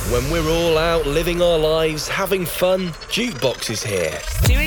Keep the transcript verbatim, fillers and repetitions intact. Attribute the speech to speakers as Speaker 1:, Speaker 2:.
Speaker 1: When we're all out living our lives, having fun, Jukebox is here.
Speaker 2: Doing